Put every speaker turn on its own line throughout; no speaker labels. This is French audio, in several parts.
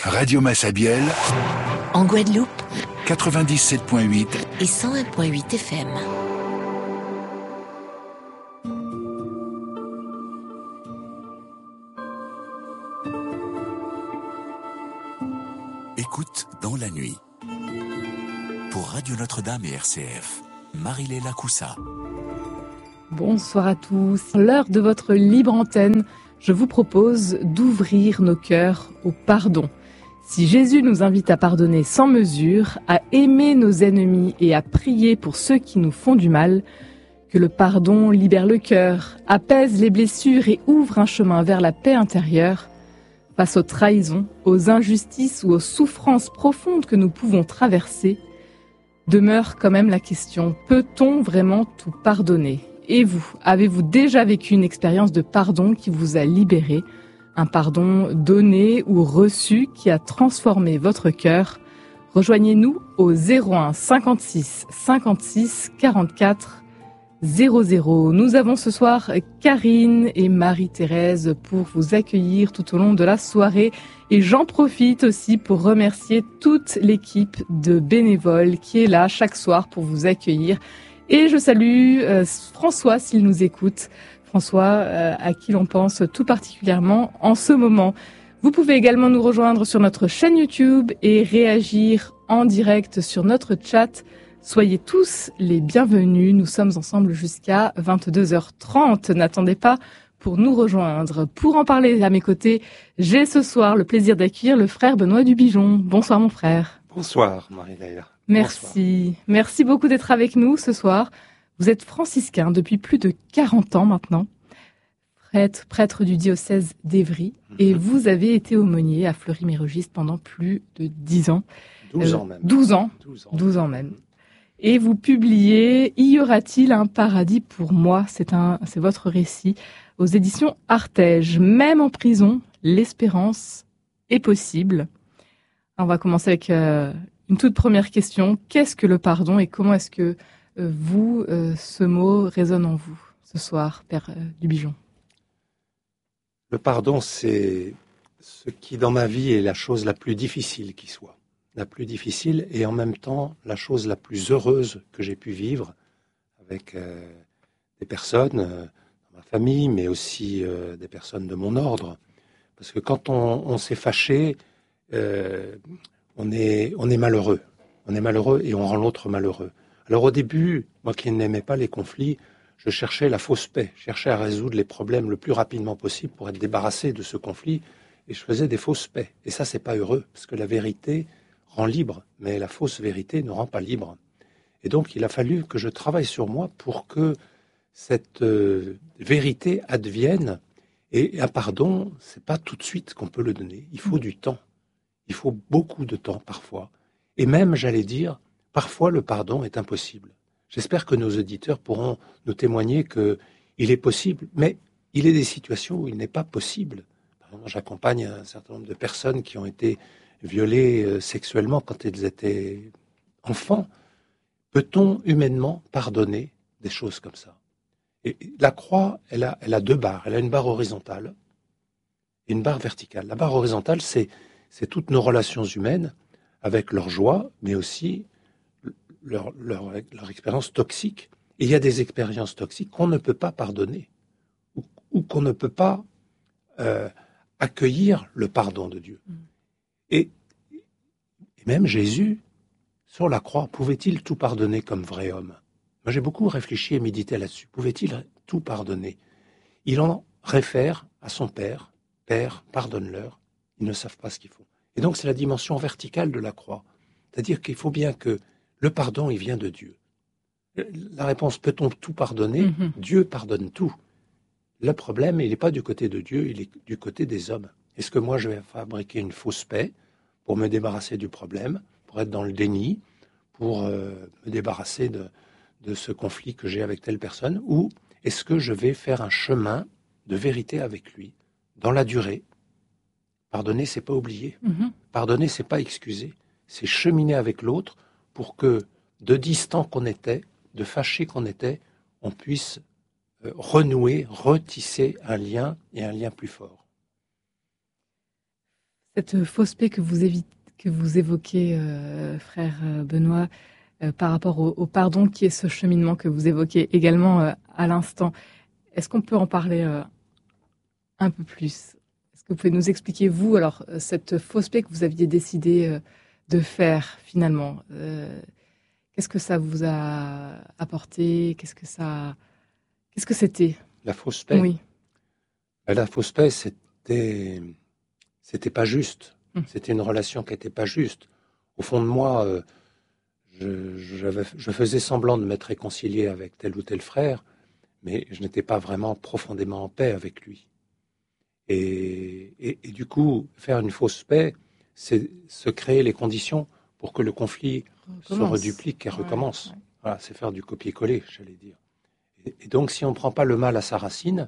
Radio Massabielle,
en Guadeloupe,
97.8
et 101.8 FM.
Écoute dans la nuit. Pour Radio Notre-Dame et RCF, Marie-Léla Coussa.
Bonsoir à tous. À l'heure de votre libre antenne, je vous propose d'ouvrir nos cœurs au pardon. Si Jésus nous invite à pardonner sans mesure, à aimer nos ennemis et à prier pour ceux qui nous font du mal, que le pardon libère le cœur, apaise les blessures et ouvre un chemin vers la paix intérieure, face aux trahisons, aux injustices ou aux souffrances profondes que nous pouvons traverser, demeure quand même la question, peut-on vraiment tout pardonner ? Et vous, avez-vous déjà vécu une expérience de pardon qui vous a libéré ? Un pardon donné ou reçu qui a transformé votre cœur? Rejoignez-nous au 01 56 56 44 00. Nous avons ce soir Karine et Marie-Thérèse pour vous accueillir tout au long de la soirée. Et j'en profite aussi pour remercier toute l'équipe de bénévoles qui est là chaque soir pour vous accueillir. Et je salue François s'il nous écoute. François, à qui l'on pense tout particulièrement en ce moment. Vous pouvez également nous rejoindre sur notre chaîne YouTube et réagir en direct sur notre chat. Soyez tous les bienvenus. Nous sommes ensemble jusqu'à 22h30. N'attendez pas pour nous rejoindre. Pour en parler à mes côtés, j'ai ce soir le plaisir d'accueillir le frère Benoît Dubigeon. Bonsoir mon frère.
Bonsoir Marie-Léla.
Merci.
Bonsoir.
Merci beaucoup d'être avec nous ce soir. Vous êtes franciscain depuis plus de 40 ans maintenant, prêtre du diocèse d'Évry, et vous avez été aumônier à Fleury-Mérogis pendant plus de 10 ans.
12 ans même.
12 ans même. Et vous publiez « Y aura-t-il un paradis pour moi ?» C'est votre récit aux éditions Artege. Même en prison, l'espérance est possible. Alors, on va commencer avec une toute première question. Qu'est-ce que le pardon et comment est-ce que vous, ce mot résonne en vous ce soir, Père Dubigeon?
Le pardon, c'est ce qui dans ma vie est la chose la plus difficile qui soit. La plus difficile et en même temps la chose la plus heureuse que j'ai pu vivre avec des personnes dans ma famille, mais aussi des personnes de mon ordre. Parce que quand on s'est fâché, on est malheureux. On est malheureux et on rend l'autre malheureux. Alors au début, moi qui n'aimais pas les conflits, je cherchais la fausse paix, je cherchais à résoudre les problèmes le plus rapidement possible pour être débarrassé de ce conflit, et je faisais des fausses paix. Et ça, c'est pas heureux, parce que la vérité rend libre, mais la fausse vérité ne rend pas libre. Et donc, il a fallu que je travaille sur moi pour que cette vérité advienne. Et un pardon, c'est pas tout de suite qu'on peut le donner. Il faut du temps. Il faut beaucoup de temps parfois. Et même, j'allais dire, parfois le pardon est impossible. J'espère que nos auditeurs pourront nous témoigner qu'il est possible, mais il est des situations où il n'est pas possible. Par exemple, j'accompagne un certain nombre de personnes qui ont été violées sexuellement quand elles étaient enfants. Peut-on humainement pardonner des choses comme ça? Et la croix, elle a deux barres. Elle a une barre horizontale et une barre verticale. La barre horizontale, c'est toutes nos relations humaines avec leur joie, mais aussi leur expérience toxique. Et il y a des expériences toxiques qu'on ne peut pas pardonner ou qu'on ne peut pas accueillir le pardon de Dieu. Et même Jésus, sur la croix, pouvait-il tout pardonner comme vrai homme? Moi, j'ai beaucoup réfléchi et médité là-dessus. Pouvait-il tout pardonner? Il en réfère à son Père. Père, pardonne-leur, ils ne savent pas ce qu'ils font. Et donc, c'est la dimension verticale de la croix. C'est-à-dire qu'il faut bien que le pardon, il vient de Dieu. La réponse, peut-on tout pardonner? Dieu pardonne tout. Le problème, il n'est pas du côté de Dieu, il est du côté des hommes. Est-ce que moi, je vais fabriquer une fausse paix pour me débarrasser du problème, pour être dans le déni, pour me débarrasser de ce conflit que j'ai avec telle personne? Ou est-ce que je vais faire un chemin de vérité avec lui, dans la durée? Pardonner, c'est pas oublier. Pardonner, c'est pas excuser. C'est cheminer avec l'autre pour que, de distant qu'on était, de fâché qu'on était, on puisse renouer, retisser un lien et un lien plus fort.
Cette fausse paix que vous évoquez, frère Benoît, par rapport au pardon, qui est ce cheminement que vous évoquez également à l'instant, est-ce qu'on peut en parler un peu plus? Est-ce que vous pouvez nous expliquer, vous, alors, cette fausse paix que vous aviez décidé de faire finalement, qu'est-ce que ça vous a apporté? Qu'est-ce que c'était?
La fausse paix.
Oui.
La fausse paix, c'était pas juste. C'était une relation qui n'était pas juste. Au fond de moi, je faisais semblant de m'être réconcilié avec tel ou tel frère, mais je n'étais pas vraiment profondément en paix avec lui. Et du coup, faire une fausse paix, c'est se créer les conditions pour que le conflit se reduplique et recommence. Ouais. Voilà, c'est faire du copier-coller, j'allais dire. Et donc, si on ne prend pas le mal à sa racine,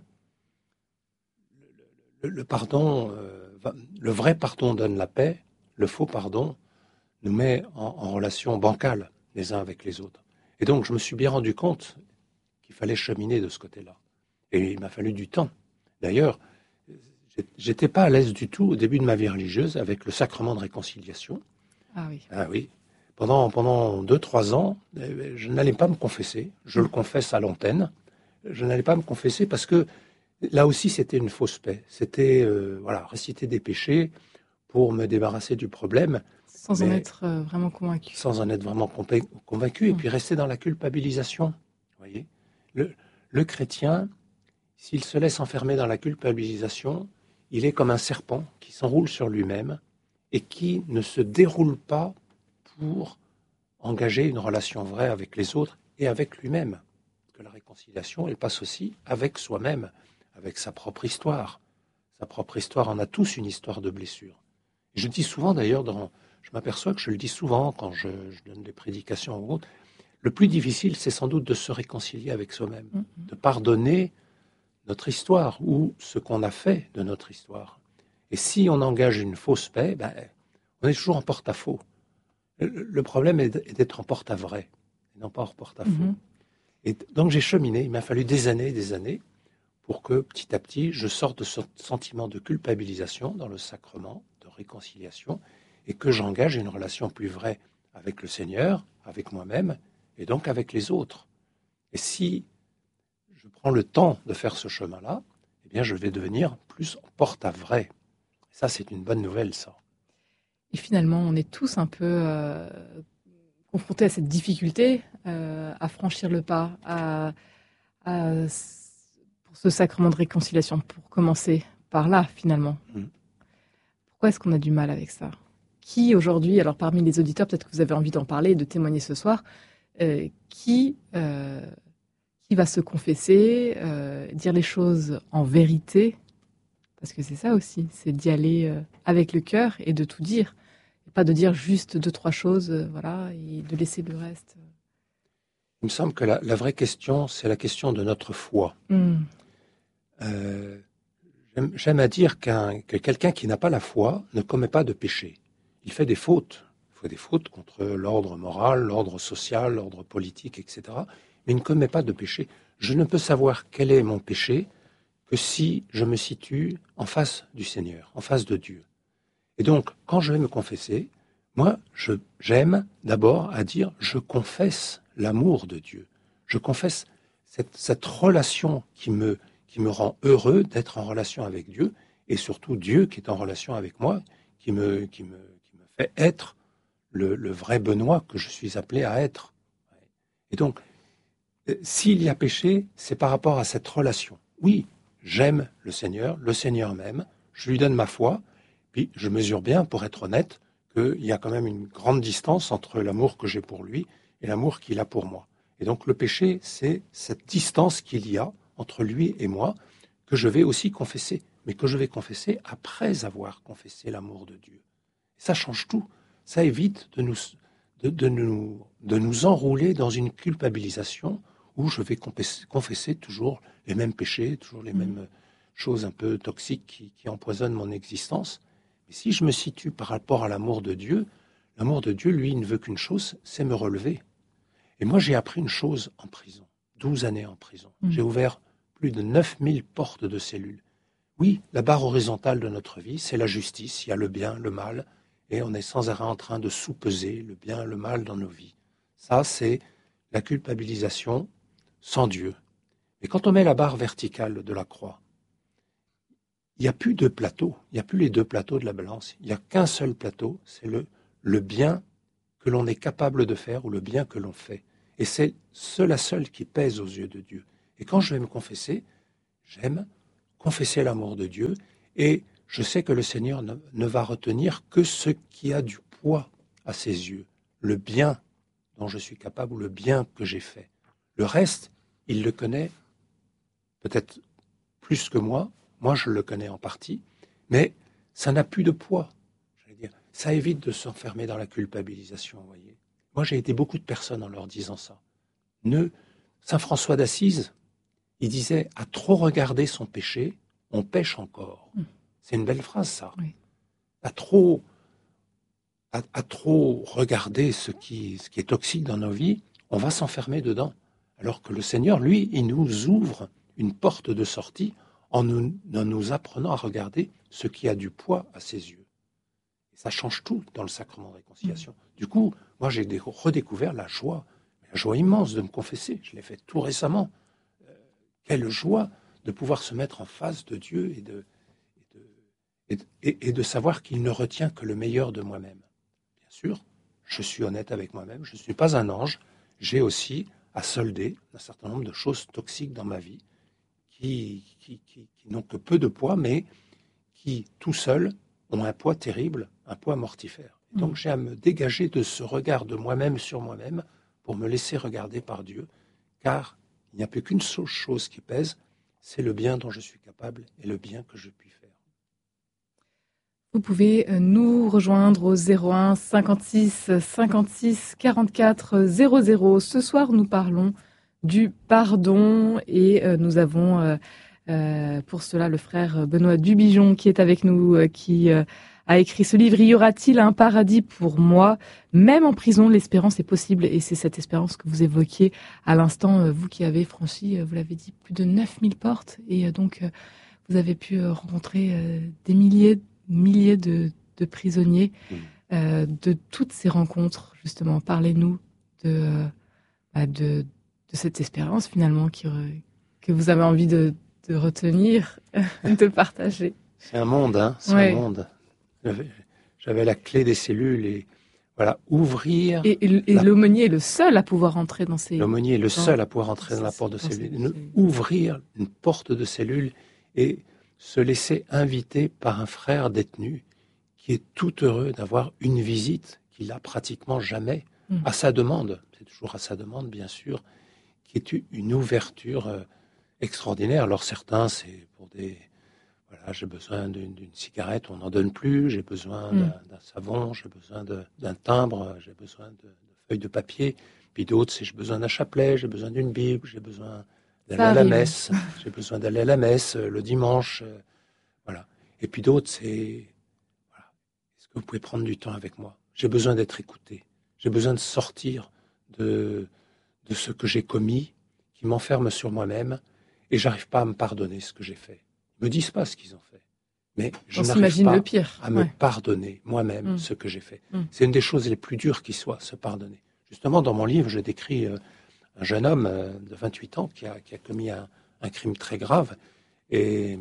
le pardon, le vrai pardon donne la paix, le faux pardon nous met en relation bancale les uns avec les autres. Et donc, je me suis bien rendu compte qu'il fallait cheminer de ce côté-là. Et il m'a fallu du temps. D'ailleurs, j'étais pas à l'aise du tout au début de ma vie religieuse avec le sacrement de réconciliation.
Ah oui.
Ah oui. Pendant 2-3 ans, je n'allais pas me confesser. Je le confesse à l'antenne. Je n'allais pas me confesser parce que là aussi, c'était une fausse paix. C'était réciter des péchés pour me débarrasser du problème.
Sans en être vraiment convaincu.
Sans en être vraiment convaincu. Et puis rester dans la culpabilisation. Vous voyez, le chrétien, s'il se laisse enfermer dans la culpabilisation, il est comme un serpent qui s'enroule sur lui-même et qui ne se déroule pas pour engager une relation vraie avec les autres et avec lui-même. Parce que la réconciliation, elle passe aussi avec soi-même, avec sa propre histoire. Sa propre histoire, on a tous une histoire de blessure. Et je dis souvent d'ailleurs, je m'aperçois que je le dis souvent quand je donne des prédications ou autres, le plus difficile, c'est sans doute de se réconcilier avec soi-même, de pardonner notre histoire ou ce qu'on a fait de notre histoire. Et si on engage une fausse paix, on est toujours en porte-à-faux. Le problème est d'être en porte-à-vrai, et non pas en porte-à-faux. Et donc j'ai cheminé, il m'a fallu des années, pour que petit à petit, je sorte de ce sentiment de culpabilisation dans le sacrement de réconciliation et que j'engage une relation plus vraie avec le Seigneur, avec moi-même et donc avec les autres. Et si je prends le temps de faire ce chemin-là, eh bien, je vais devenir plus en porte-à-vrai. Ça, c'est une bonne nouvelle, ça.
Et finalement, on est tous un peu confrontés à cette difficulté à franchir le pas, pour ce sacrement de réconciliation, pour commencer par là, finalement. Pourquoi est-ce qu'on a du mal avec ça? Qui, aujourd'hui, alors parmi les auditeurs, peut-être que vous avez envie d'en parler, de témoigner ce soir, qui va se confesser, dire les choses en vérité, parce que c'est ça aussi, c'est d'y aller avec le cœur et de tout dire, et pas de dire juste 2-3 choses, et de laisser le reste.
Il me semble que la vraie question, c'est la question de notre foi. J'aime à dire que quelqu'un qui n'a pas la foi ne commet pas de péché. Il fait des fautes. Il fait des fautes contre l'ordre moral, l'ordre social, l'ordre politique, etc. Mais il ne commet pas de péché. Je ne peux savoir quel est mon péché que si je me situe en face du Seigneur, en face de Dieu. Et donc, quand je vais me confesser, moi, j'aime d'abord à dire « je confesse l'amour de Dieu ». Je confesse cette relation qui me rend heureux d'être en relation avec Dieu, et surtout Dieu qui est en relation avec moi, qui me fait être le vrai Benoît que je suis appelé à être. Et donc, s'il y a péché, c'est par rapport à cette relation. Oui, j'aime le Seigneur m'aime, je lui donne ma foi, puis je mesure bien, pour être honnête, qu'il y a quand même une grande distance entre l'amour que j'ai pour lui et l'amour qu'il a pour moi. Et donc le péché, c'est cette distance qu'il y a entre lui et moi, que je vais aussi confesser, mais que je vais confesser après avoir confessé l'amour de Dieu. Et ça change tout. Ça évite de nous enrouler dans une culpabilisation où je vais confesser toujours les mêmes péchés, toujours les mêmes choses un peu toxiques qui empoisonnent mon existence. Mais si je me situe par rapport à l'amour de Dieu, lui, il ne veut qu'une chose, c'est me relever. Et moi, j'ai appris une chose en prison, 12 années en prison. J'ai ouvert plus de 9000 portes de cellules. Oui, la barre horizontale de notre vie, c'est la justice. Il y a le bien, le mal, et on est sans arrêt en train de sous-peser le bien, le mal dans nos vies. Ça, c'est la culpabilisation sans Dieu. Et quand on met la barre verticale de la croix, il n'y a plus de plateau, il n'y a plus les deux plateaux de la balance, il n'y a qu'un seul plateau, c'est le bien que l'on est capable de faire ou le bien que l'on fait. Et c'est la seule qui pèse aux yeux de Dieu. Et quand je vais me confesser, j'aime confesser l'amour de Dieu et je sais que le Seigneur ne va retenir que ce qui a du poids à ses yeux, le bien dont je suis capable ou le bien que j'ai fait. Le reste, il le connaît peut-être plus que moi je le connais en partie, mais ça n'a plus de poids. J'allais dire. Ça évite de s'enfermer dans la culpabilisation, vous voyez. Moi, j'ai aidé beaucoup de personnes en leur disant ça. Saint François d'Assise, il disait « à trop regarder son péché, on pêche encore ». C'est une belle phrase, ça. Oui. À trop regarder ce qui est toxique dans nos vies, on va s'enfermer dedans. Alors que le Seigneur, lui, il nous ouvre une porte de sortie en nous apprenant à regarder ce qui a du poids à ses yeux. Et ça change tout dans le sacrement de réconciliation. Du coup, moi, j'ai redécouvert la joie immense de me confesser. Je l'ai fait tout récemment. Quelle joie de pouvoir se mettre en face de Dieu et de savoir qu'il ne retient que le meilleur de moi-même. Bien sûr, je suis honnête avec moi-même, je ne suis pas un ange, j'ai aussi à solder un certain nombre de choses toxiques dans ma vie qui n'ont que peu de poids, mais qui, tout seuls, ont un poids terrible, un poids mortifère. Et donc j'ai à me dégager de ce regard de moi-même sur moi-même pour me laisser regarder par Dieu, car il n'y a plus qu'une seule chose qui pèse, c'est le bien dont je suis capable et le bien que je puis faire.
Vous pouvez nous rejoindre au 01 56 56 44 00. Ce soir, nous parlons du pardon et nous avons pour cela le frère Benoît Dubigeon qui est avec nous, qui a écrit ce livre « Y aura-t-il un paradis pour moi ? Même en prison, l'espérance est possible ». Et c'est cette espérance que vous évoquiez à l'instant, vous qui avez franchi, vous l'avez dit, plus de 9000 portes. Et donc, vous avez pu rencontrer des milliers de prisonniers, de toutes ces rencontres, justement. Parlez-nous de cette espérance, finalement, que vous avez envie de retenir, de partager.
C'est un monde, hein, c'est un monde. J'avais la clé des cellules et voilà, ouvrir...
Et l'aumônier est le seul à pouvoir entrer dans ces...
L'aumônier est le seul à pouvoir entrer dans la porte de cellule. Ouvrir une porte de cellule et se laisser inviter par un frère détenu qui est tout heureux d'avoir une visite qu'il n'a pratiquement jamais, à sa demande, c'est toujours à sa demande bien sûr, qui est une ouverture extraordinaire. Alors certains, c'est pour des... Voilà, j'ai besoin d'une cigarette, on n'en donne plus, j'ai besoin d'un savon, j'ai besoin d'un timbre, j'ai besoin de feuilles de papier. Puis d'autres, c'est j'ai besoin d'un chapelet, j'ai besoin d'une Bible, j'ai besoin d'aller à la messe, j'ai besoin d'aller à la messe le dimanche. Voilà. Et puis d'autres, c'est voilà, est-ce que vous pouvez prendre du temps avec moi ? J'ai besoin d'être écouté, j'ai besoin de sortir de ce que j'ai commis, qui m'enferme sur moi-même, et j'arrive pas à me pardonner ce que j'ai fait. Ils me disent pas ce qu'ils ont fait, mais je n'arrive pas à me pardonner moi-même ce que j'ai fait. C'est une des choses les plus dures qui soit, se pardonner. Justement, dans mon livre, je décris un jeune homme de 28 ans qui a commis un crime très grave, et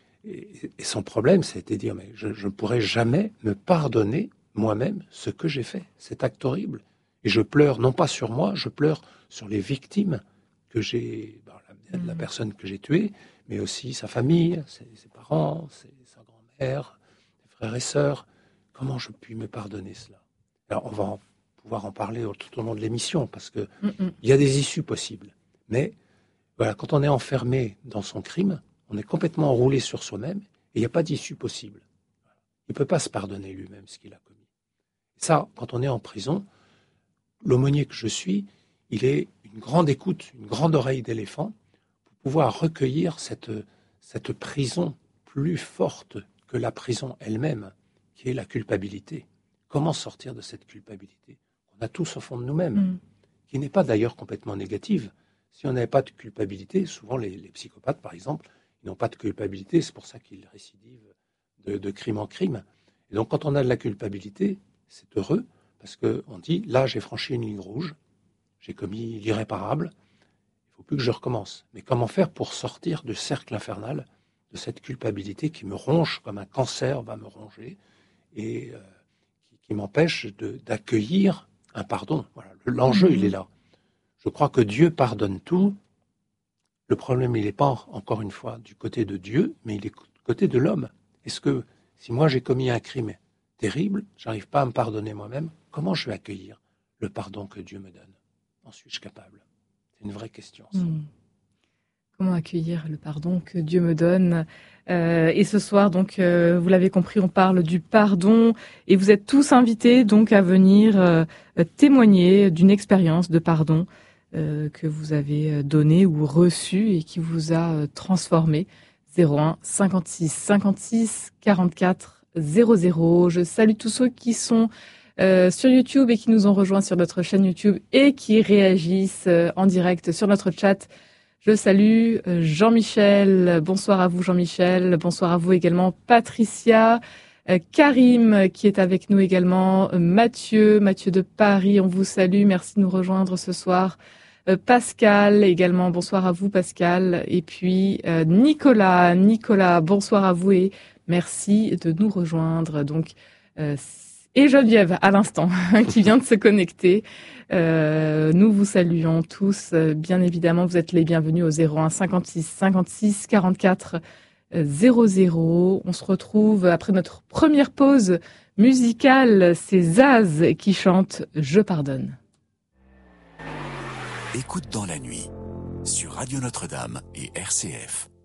son problème, c'était de dire, mais je ne pourrai jamais me pardonner moi-même ce que j'ai fait, cet acte horrible. Et je pleure, non pas sur moi, je pleure sur les victimes que j'ai, la personne que j'ai tuée, mais aussi sa famille, ses parents, sa grand-mère, ses frères et sœurs. Comment je puis me pardonner cela ? Alors, on va pouvoir en parler tout au long de l'émission, parce que il y a des issues possibles. Mais voilà, quand on est enfermé dans son crime, on est complètement enroulé sur soi-même, et il n'y a pas d'issue possible. Il ne peut pas se pardonner lui-même ce qu'il a commis. Et ça, quand on est en prison, l'aumônier que je suis, il est une grande écoute, une grande oreille d'éléphant, pour pouvoir recueillir cette prison plus forte que la prison elle-même, qui est la culpabilité. Comment sortir de cette culpabilité qu'on a tous au fond de nous-mêmes, qui n'est pas d'ailleurs complètement négative. Si on n'avait pas de culpabilité, souvent les psychopathes, par exemple, ils n'ont pas de culpabilité, c'est pour ça qu'ils récidivent de crime en crime. Et donc quand on a de la culpabilité, c'est heureux, parce qu'on dit, là j'ai franchi une ligne rouge, j'ai commis l'irréparable, il ne faut plus que je recommence. Mais comment faire pour sortir du cercle infernal, de cette culpabilité qui me ronge comme un cancer va me ronger, et qui m'empêche d'accueillir un pardon. Voilà, l'enjeu, il est là. Je crois que Dieu pardonne tout. Le problème, il n'est pas, encore une fois, du côté de Dieu, mais il est du côté de l'homme. Est-ce que, si moi j'ai commis un crime terrible, j'arrive pas à me pardonner moi-même, comment je vais accueillir le pardon que Dieu me donne? En suis-je capable? C'est une vraie question, ça.
Comment accueillir le pardon que Dieu me donne? Et ce soir, donc, vous l'avez compris, on parle du pardon, et vous êtes tous invités donc à venir témoigner d'une expérience de pardon que vous avez donnée ou reçue et qui vous a transformé. 01 56 56 44 00. Je salue tous ceux qui sont sur YouTube et qui nous ont rejoints sur notre chaîne YouTube et qui réagissent en direct sur notre chat. Je salue Jean-Michel. Bonsoir à vous, Jean-Michel. Bonsoir à vous également, Patricia. Karim, qui est avec nous également. Mathieu de Paris, on vous salue. Merci de nous rejoindre ce soir. Pascal également. Bonsoir à vous, Pascal. Et puis Nicolas, bonsoir à vous et merci de nous rejoindre. Donc, et Geneviève, à l'instant, qui vient de se connecter. Nous vous saluons tous. Bien évidemment, vous êtes les bienvenus au 01 56 56 44 00. On se retrouve après notre première pause musicale. C'est Zaz qui chante « Je pardonne ».
Écoute dans la nuit, sur Radio Notre-Dame et RCF.